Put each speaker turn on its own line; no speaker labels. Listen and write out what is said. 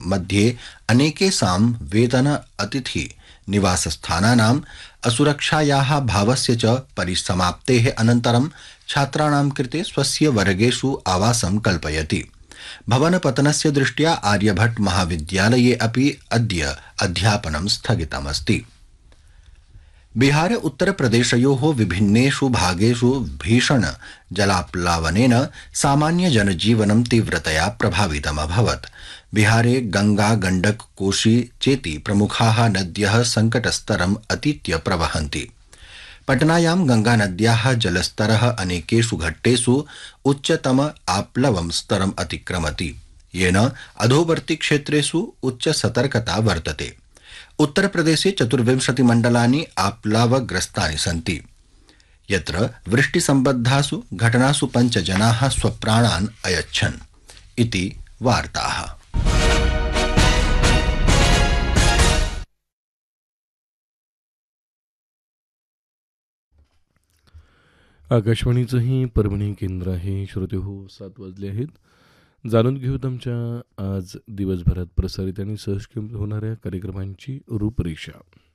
मध्ये अनेकेषां वेतन अतिथि निवासस्थानानाम् असुरक्षायाः भावस्य च परिसमाप्तेः अनन्तरं छात्राणां कृते स्वस्य वर्गेषु आवासं कल्पयति। भवनपतनस्य दृष्ट्या आर्यभट्ट महाविद्यालये अपि अद्य अध्यापनं स्थगितमस्ति। बिहार उत्तरप्रदेशयोः विभिन्नेषु भागेषु भीषण जलाप्लावनेन सामान्य जनजीवनं तीव्रतया प्रभावितमभवत्। बिहारे गंगा गंडक कोशी चेति प्रमुखाः नद्यः संकटस्तरम् अतीत्य प्रवहन्ति। पटनायां गंगानद्याः जलस्तरः अनेकेषु घट्टेषु उच्चतम आप्लवं स्तरम् अतिक्रमति, येन अधोवर्ति क्षेत्रेषु उच्च सतर्कता वर्तते। उत्तरप्रदेशे 24 मण्डलानि आप्लावग्रस्तानि सन्ति, यत्र वृष्टिसम्बद्धासु घटनासु 5 जनाः स्वप्राणान् अयच्छन् इति वार्ताः।
आकाशवाणीचं ही परभणी केंद्र आहे. श्रोतेहो, 7 वाजले आहेत. जाणून घेऊत आमच्या आज दिवसभरात प्रसारित आणि सहज होणाऱ्या कार्यक्रमांची रूपरेषा.